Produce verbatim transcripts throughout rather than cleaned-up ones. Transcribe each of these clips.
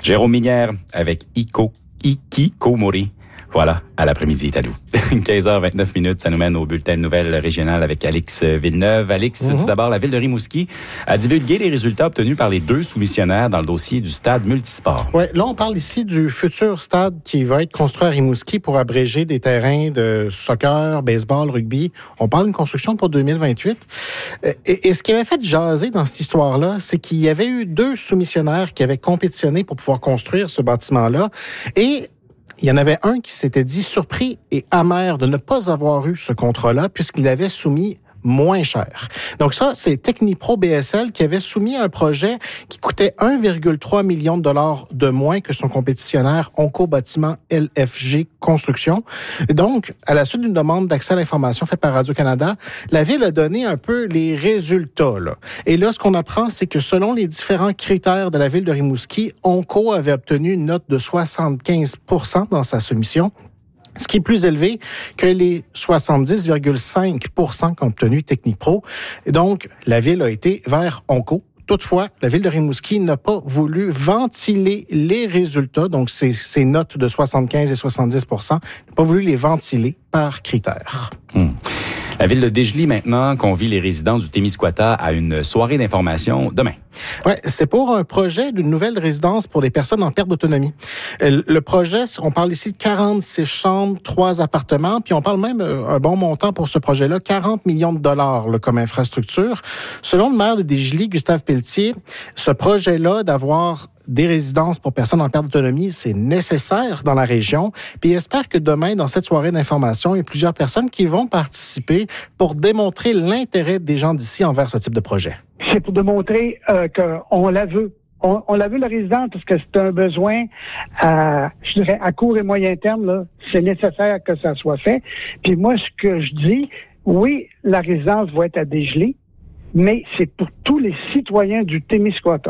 Jérôme Minière avec Iko, Hikikomori. Voilà, à l'après-midi, Tadou. quinze heures vingt-neuf minutes, ça nous mène au bulletin de nouvelles régional avec Alix Villeneuve. Alix, mm-hmm. tout d'abord, la ville de Rimouski a divulgué les résultats obtenus par les deux soumissionnaires dans le dossier du stade multisport. Oui, là, on parle ici du futur stade qui va être construit à Rimouski pour abréger des terrains de soccer, baseball, rugby. On parle d'une construction pour deux mille vingt-huit. Et, et ce qui avait fait jaser dans cette histoire-là, c'est qu'il y avait eu deux soumissionnaires qui avaient compétitionné pour pouvoir construire ce bâtiment-là. Et il y en avait un qui s'était dit surpris et amer de ne pas avoir eu ce contrat-là puisqu'il avait soumis moins cher. Donc ça, c'est Technipro B S L qui avait soumis un projet qui coûtait un virgule trois million de dollars de moins que son compétitionnaire Onco Bâtiment L F G Construction. Donc, à la suite d'une demande d'accès à l'information faite par Radio-Canada, la Ville a donné un peu les résultats, là. Et là, ce qu'on apprend, c'est que selon les différents critères de la Ville de Rimouski, Onco avait obtenu une note de soixante-quinze pour cent dans sa soumission, ce qui est plus élevé que les soixante-dix virgule cinq pour cent qu'a obtenu Technipro. Et donc, la Ville a été vers Onco. Toutefois, la Ville de Rimouski n'a pas voulu ventiler les résultats, donc ces, ces notes de soixante-quinze et soixante-dix pour cent, n'a pas voulu les ventiler par critères. Hmm. La ville de Desjely, maintenant, convie les résidents du Témiscouata à une soirée d'information demain. Oui, c'est pour un projet d'une nouvelle résidence pour les personnes en perte d'autonomie. Le projet, on parle ici de quarante-six chambres, trois appartements, puis on parle même un bon montant pour ce projet-là, quarante millions de dollars là, comme infrastructure. Selon le maire de Desjely, Gustave Pelletier, ce projet-là d'avoir des résidences pour personnes en perte d'autonomie, c'est nécessaire dans la région. Puis j'espère que demain, dans cette soirée d'information, il y a plusieurs personnes qui vont participer pour démontrer l'intérêt des gens d'ici envers ce type de projet. C'est pour démontrer euh, qu'on la veut. On, on la veut, la résidence, parce que c'est un besoin, à, je dirais, à court et moyen terme, là, c'est nécessaire que ça soit fait. Puis moi, ce que je dis, oui, la résidence va être à Desjely, mais c'est pour tous les citoyens du Témiscouata.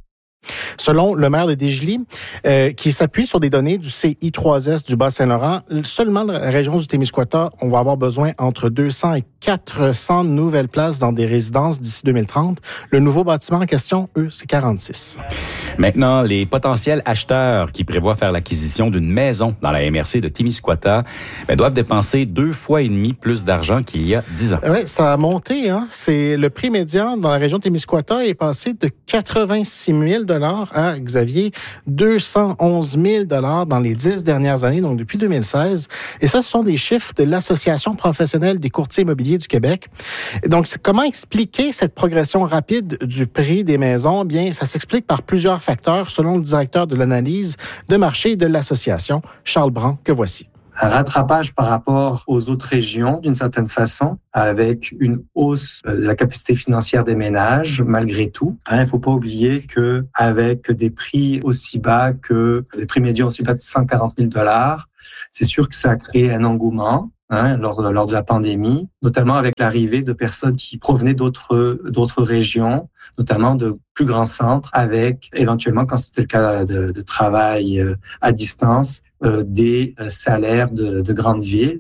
Selon le maire de Desjely, euh, qui s'appuie sur des données du C I trois S du Bas-Saint-Laurent, seulement dans la région du Témiscouata, on va avoir besoin entre deux cents et quatre cents nouvelles places dans des résidences d'ici deux mille trente. Le nouveau bâtiment en question, eux, c'est quarante-six. Maintenant, les potentiels acheteurs qui prévoient faire l'acquisition d'une maison dans la M R C de Témiscouata ben, doivent dépenser deux fois et demi plus d'argent qu'il y a dix ans. Oui, ça a monté. Hein? C'est, le prix médian dans la région de Témiscouata est passé de quatre-vingt-six mille dollars à, Xavier, deux cent onze mille dollars dans les dix dernières années, donc depuis deux mille seize. Et ça, ce sont des chiffres de l'Association professionnelle des courtiers immobiliers du Québec. Donc, comment expliquer cette progression rapide du prix des maisons? Bien, ça s'explique par plusieurs facteurs, selon le directeur de l'analyse de marché de l'association, Charles Brand, que voici. Un rattrapage par rapport aux autres régions, d'une certaine façon, avec une hausse de la capacité financière des ménages, malgré tout. Il ne faut pas oublier que avec des prix aussi bas que des prix médians aussi bas de cent quarante mille dollars, c'est sûr que ça a créé un engouement. Hein, lors, de, lors de la pandémie, notamment avec l'arrivée de personnes qui provenaient d'autres, d'autres régions, notamment de plus grands centres, avec éventuellement, quand c'était le cas de, de travail à distance, euh, des salaires de, de grandes villes.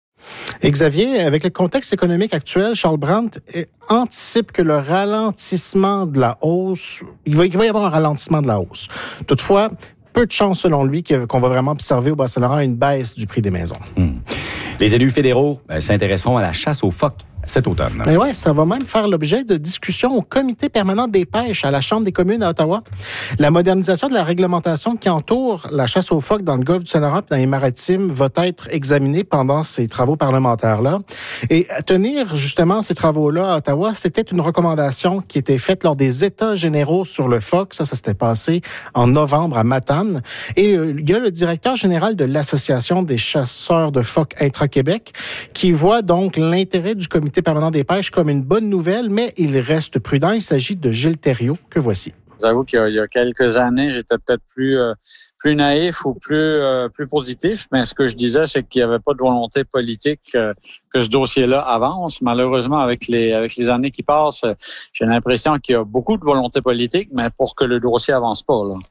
Et Xavier, avec le contexte économique actuel, Charles Brandt anticipe que le ralentissement de la hausse, il va, il va y avoir un ralentissement de la hausse. Toutefois, peu de chance, selon lui, qu'on va vraiment observer au Bas-Saint-Laurent une baisse du prix des maisons. Mmh. Les élus fédéraux euh, s'intéresseront à la chasse aux phoques cet automne. Mais ouais, ça va même faire l'objet de discussions au Comité permanent des pêches à la Chambre des communes à Ottawa. La modernisation de la réglementation qui entoure la chasse aux phoques dans le golfe du Saint-Laurent et dans les maritimes va être examinée pendant ces travaux parlementaires-là. Et à tenir justement ces travaux-là à Ottawa, c'était une recommandation qui était faite lors des États généraux sur le phoque. Ça, ça s'était passé en novembre à Matane. Et il y a le directeur général de l'Association des chasseurs de phoques intra-Québec qui voit donc l'intérêt du Comité permanent des pêches comme une bonne nouvelle, mais il reste prudent. Il s'agit de Gilles Thériault, que voici. J'avoue qu'il y a, il y a quelques années, j'étais peut-être plus euh, plus naïf ou plus euh, plus positif, mais ce que je disais, c'est qu'il n'y avait pas de volonté politique euh, que ce dossier-là avance. Malheureusement, avec les avec les années qui passent, j'ai l'impression qu'il y a beaucoup de volonté politique, mais pour que le dossier avance pas là.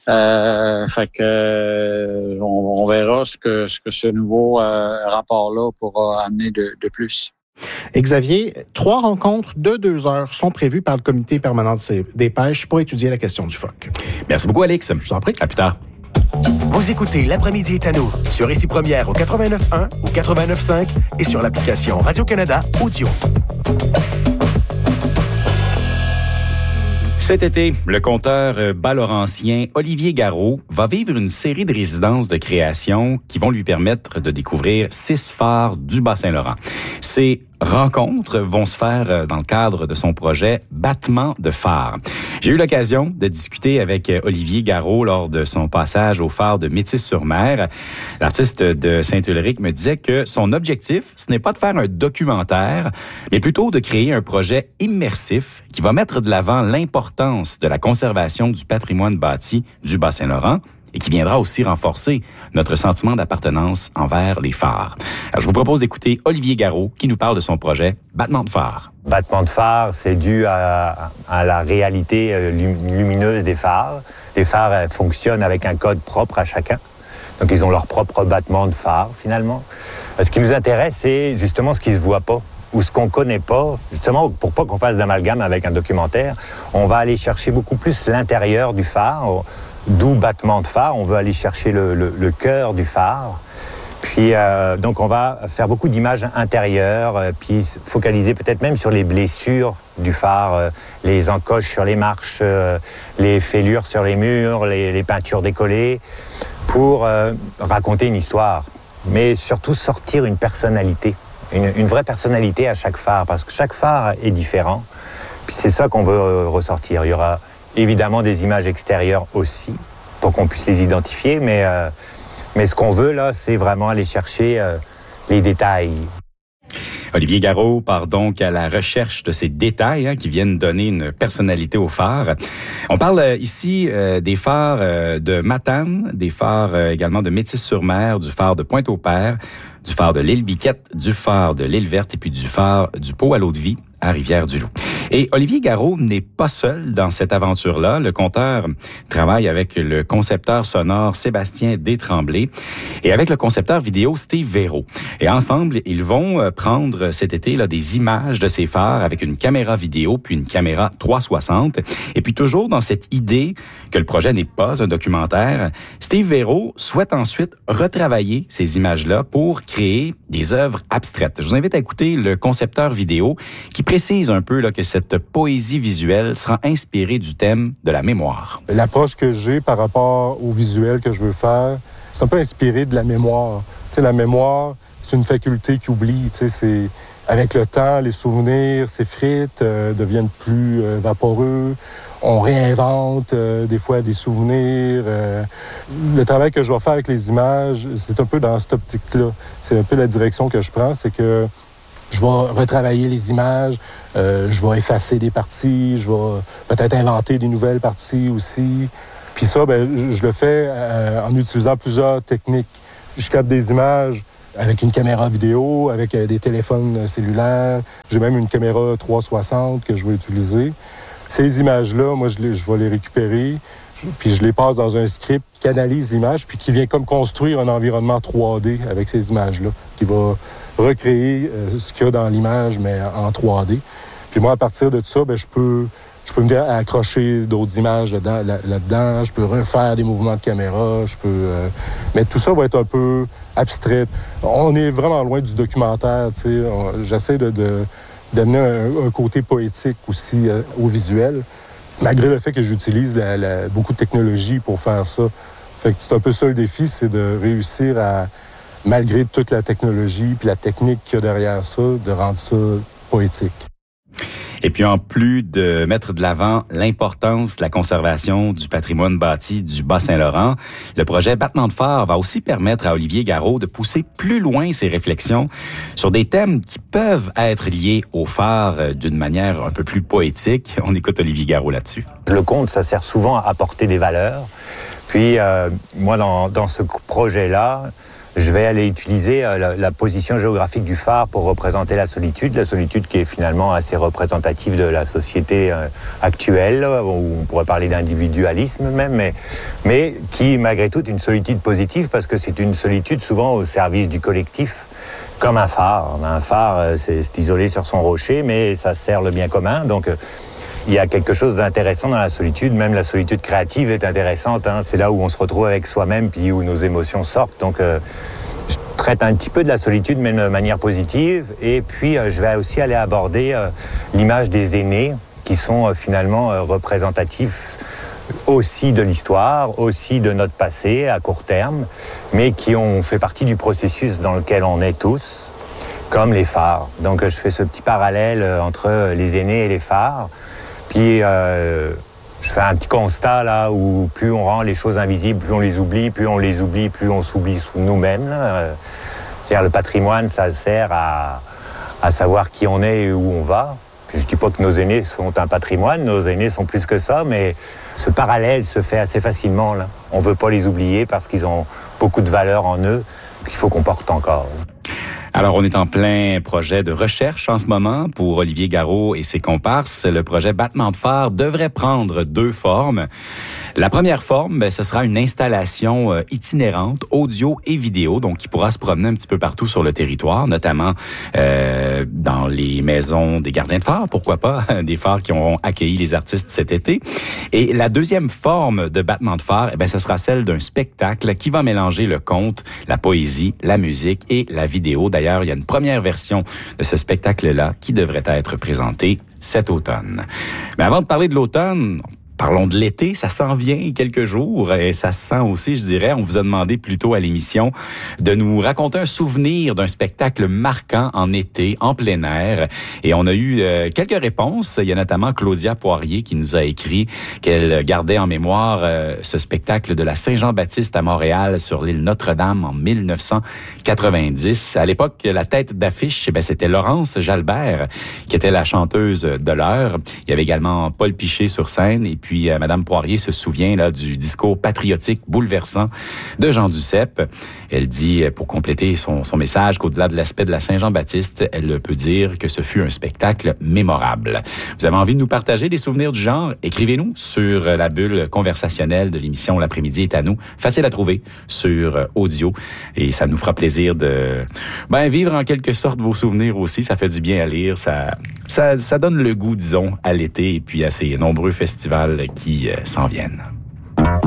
Euh, fait que euh, on, on verra ce que ce que ce nouveau euh, rapport-là pourra amener de, de plus. Et Xavier, trois rencontres de deux heures sont prévues par le comité permanent des pêches pour étudier la question du phoque. Merci beaucoup, Alex. Je vous en prie. À plus tard. Vous écoutez L'après-midi est à nous sur Ici Première au quatre-vingt-neuf point un ou quatre-vingt-neuf point cinq et sur l'application Radio-Canada Audio. Cet été, le conteur bas-laurentien Olivier Garreau va vivre une série de résidences de création qui vont lui permettre de découvrir six phares du Bas-Saint-Laurent. Ces rencontres vont se faire dans le cadre de son projet Battement de phare. J'ai eu l'occasion de discuter avec Olivier Garreau lors de son passage au phare de Métis-sur-Mer. L'artiste de Saint-Ulrich me disait que son objectif, ce n'est pas de faire un documentaire, mais plutôt de créer un projet immersif qui va mettre de l'avant l'importance de la conservation du patrimoine bâti du Bas-Saint-Laurent et qui viendra aussi renforcer notre sentiment d'appartenance envers les phares. Alors, je vous propose d'écouter Olivier Garreau qui nous parle de son projet Battement de phare. Battement de phare, c'est dû à, à la réalité lumineuse des phares. Les phares fonctionnent avec un code propre à chacun. Donc, ils ont leur propre battement de phare, finalement. Ce qui nous intéresse, c'est justement ce qui ne se voit pas ou ce qu'on ne connaît pas. Justement, pour pas qu'on fasse d'amalgame avec un documentaire, on va aller chercher beaucoup plus l'intérieur du phare, d'où battement de phare. On veut aller chercher le, le, le cœur du phare. Puis, euh, donc, on va faire beaucoup d'images intérieures, euh, puis focaliser peut-être même sur les blessures du phare, euh, les encoches sur les marches, euh, les fêlures sur les murs, les, les peintures décollées, pour euh, raconter une histoire. Mais surtout sortir une personnalité, une, une vraie personnalité à chaque phare, parce que chaque phare est différent. Puis c'est ça qu'on veut euh, ressortir. Il y aura évidemment des images extérieures aussi, pour qu'on puisse les identifier, mais... Euh, Mais ce qu'on veut, là, c'est vraiment aller chercher euh, les détails. Olivier Garreau part donc à la recherche de ces détails hein, qui viennent donner une personnalité aux phares. On parle euh, ici euh, des phares euh, de Matane, des phares euh, également de Métis-sur-Mer, du phare de Pointe-au-Père, du phare de l'île Biquette, du phare de l'île Verte et puis du phare du Pau à l'Eau-de-Vie à Rivière-du-Loup. Et Olivier Garreau n'est pas seul dans cette aventure-là. Le conteur travaille avec le concepteur sonore Sébastien Détremblay et avec le concepteur vidéo Steve Véro. Et ensemble, ils vont prendre cet été là des images de ces phares avec une caméra vidéo puis une caméra trois cent soixante. Et puis toujours dans cette idée que le projet n'est pas un documentaire, Steve Véro souhaite ensuite retravailler ces images-là pour créer des œuvres abstraites. Je vous invite à écouter le concepteur vidéo qui précise un peu là, que cette poésie visuelle sera inspirée du thème de la mémoire. L'approche que j'ai par rapport au visuel que je veux faire, c'est un peu inspiré de la mémoire. Tu sais, la mémoire, c'est une faculté qui oublie. Tu sais, c'est, avec le temps, les souvenirs s'effritent, euh, deviennent plus euh, vaporeux. On réinvente euh, des fois des souvenirs. Euh, le travail que je vais faire avec les images, c'est un peu dans cette optique-là. C'est un peu la direction que je prends, c'est que je vais retravailler les images, euh, je vais effacer des parties, je vais peut-être inventer des nouvelles parties aussi. Puis ça, ben, je, je le fais euh, en utilisant plusieurs techniques. Je capte des images avec une caméra vidéo, avec euh, des téléphones cellulaires. J'ai même une caméra trois cent soixante que je vais utiliser. Ces images-là, moi, je, les, je vais les récupérer, je, puis je les passe dans un script qui analyse l'image, puis qui vient comme construire un environnement trois D avec ces images-là, qui va recréer euh, ce qu'il y a dans l'image, mais en trois D. Puis moi, à partir de ça, ben, je peux, je peux me dire accrocher d'autres images là-dedans, là, là-dedans. Je peux refaire des mouvements de caméra. Je peux, euh... Mais tout ça va être un peu abstrait. On est vraiment loin du documentaire. Tu sais. On, j'essaie de, de, d'amener un, un côté poétique aussi euh, au visuel, malgré le fait que j'utilise la, la, beaucoup de technologie pour faire ça. Fait que c'est un peu ça le défi, c'est de réussir à, malgré toute la technologie puis la technique qu'il y a derrière ça, de rendre ça poétique. Et puis, en plus de mettre de l'avant l'importance de la conservation du patrimoine bâti du Bas-Saint-Laurent, le projet Battement de phare va aussi permettre à Olivier Garreau de pousser plus loin ses réflexions sur des thèmes qui peuvent être liés au phare d'une manière un peu plus poétique. On écoute Olivier Garreau là-dessus. Le conte, ça sert souvent à apporter des valeurs. Puis, euh, moi, dans, dans ce projet-là, je vais aller utiliser euh, la, la position géographique du phare pour représenter la solitude, la solitude qui est finalement assez représentative de la société euh, actuelle, où on pourrait parler d'individualisme même, mais, mais qui, malgré tout, est une solitude positive parce que c'est une solitude souvent au service du collectif. comme un phare. Un phare, c'est, c'est isolé sur son rocher, mais ça sert le bien commun. Donc, il y a quelque chose d'intéressant dans la solitude. Même la solitude créative est intéressante. Hein. C'est là où on se retrouve avec soi-même, puis où nos émotions sortent. Donc, euh, je traite un petit peu de la solitude, mais de manière positive. Et puis, euh, je vais aussi aller aborder euh, l'image des aînés, qui sont euh, finalement euh, représentatifs aussi de l'histoire, aussi de notre passé à court terme, mais qui ont fait partie du processus dans lequel on est tous, comme les phares. Donc je fais ce petit parallèle entre les aînés et les phares. Puis euh, je fais un petit constat là où plus on rend les choses invisibles, plus on les oublie, plus on les oublie, plus on s'oublie nous-mêmes. Là. C'est-à-dire le patrimoine, ça sert à, à savoir qui on est et où on va. Puis je dis pas que nos aînés sont un patrimoine, nos aînés sont plus que ça, mais ce parallèle se fait assez facilement. Là. On ne veut pas les oublier parce qu'ils ont beaucoup de valeur en eux qu'il faut qu'on porte encore. Alors, on est en plein projet de recherche en ce moment pour Olivier Garreau et ses comparses. Le projet Battement de phare devrait prendre deux formes. La première forme, ben, ce sera une installation euh, itinérante, audio et vidéo, donc qui pourra se promener un petit peu partout sur le territoire, notamment euh, dans les maisons des gardiens de phare, pourquoi pas, des phares qui auront accueilli les artistes cet été. Et la deuxième forme de Battement de phare, eh ben, ce sera celle d'un spectacle qui va mélanger le conte, la poésie, la musique et la vidéo. D'ailleurs, il y a une première version de ce spectacle-là qui devrait être présentée cet automne. Mais avant de parler de l'automne, parlons de l'été, ça s'en vient quelques jours et ça se sent aussi, je dirais. On vous a demandé plus tôt à l'émission de nous raconter un souvenir d'un spectacle marquant en été, en plein air. Et on a eu euh, quelques réponses. Il y a notamment Claudia Poirier qui nous a écrit qu'elle gardait en mémoire euh, ce spectacle de la Saint-Jean-Baptiste à Montréal sur l'île Notre-Dame en mille neuf cent quatre-vingt-dix. À l'époque, la tête d'affiche, eh bien, c'était Laurence Jalbert qui était la chanteuse de l'heure. Il y avait également Paul Piché sur scène et puis euh, Madame Poirier se souvient là du discours patriotique bouleversant de Jean Duceppe. Elle dit, pour compléter son, son message, qu'au-delà de l'aspect de la Saint-Jean-Baptiste, elle peut dire que ce fut un spectacle mémorable. Vous avez envie de nous partager des souvenirs du genre? Écrivez-nous sur la bulle conversationnelle de l'émission L'après-midi est à nous. Facile à trouver sur audio et ça nous fera plaisir de ben, vivre en quelque sorte vos souvenirs aussi. Ça fait du bien à lire. Ça, ça, ça donne le goût, disons, à l'été et puis à ces nombreux festivals qui euh, s'en viennent.